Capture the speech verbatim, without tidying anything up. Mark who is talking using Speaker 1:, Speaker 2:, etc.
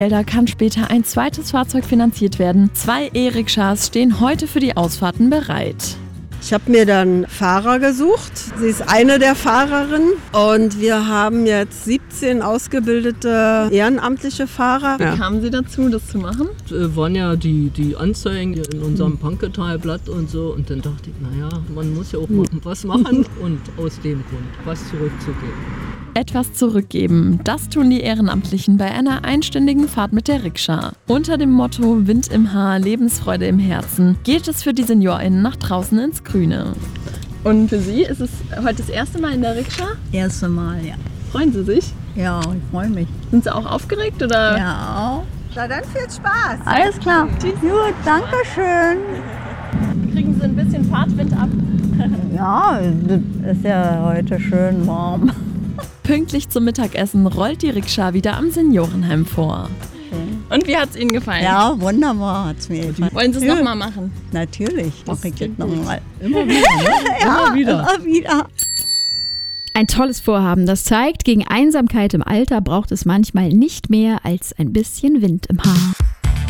Speaker 1: Gelder kann später ein zweites Fahrzeug finanziert werden. Zwei E-Rikschas stehen heute für die Ausfahrten bereit.
Speaker 2: Ich habe mir dann Fahrer gesucht. Sie ist eine der Fahrerinnen und wir haben jetzt siebzehn ausgebildete ehrenamtliche Fahrer.
Speaker 1: Wie kamen Sie dazu, das zu machen?
Speaker 3: Das waren ja die, die Anzeigen in unserem Panketalblatt und so und dann dachte ich, naja, man muss ja auch mal was machen und aus dem Grund was zurückzugeben.
Speaker 1: Etwas zurückgeben, das tun die Ehrenamtlichen bei einer einstündigen Fahrt mit der Rikscha. Unter dem Motto Wind im Haar, Lebensfreude im Herzen geht es für die SeniorInnen nach draußen ins Grüne. Und für Sie ist es heute das erste Mal in der Rikscha?
Speaker 4: Erste Mal, ja.
Speaker 1: Freuen Sie sich?
Speaker 4: Ja, ich freue mich.
Speaker 1: Sind Sie auch aufgeregt, oder?
Speaker 4: Ja, auch.
Speaker 2: Na dann viel Spaß.
Speaker 4: Alles klar. Tschüss. Gut, danke schön.
Speaker 1: Kriegen Sie ein bisschen Fahrtwind ab?
Speaker 4: Ja, das ist ja heute schön warm.
Speaker 1: Pünktlich zum Mittagessen rollt die Rikscha wieder am Seniorenheim vor. Und wie hat es Ihnen gefallen?
Speaker 4: Ja, wunderbar hat es mir gefallen.
Speaker 1: Wollen Sie es
Speaker 4: ja.
Speaker 1: nochmal machen?
Speaker 4: Natürlich mache ich das nochmal.
Speaker 3: Immer wieder, ne?
Speaker 4: Ja,
Speaker 3: Immer wieder.
Speaker 4: Immer wieder.
Speaker 5: Ein tolles Vorhaben, das zeigt, gegen Einsamkeit im Alter braucht es manchmal nicht mehr als ein bisschen Wind im Haar.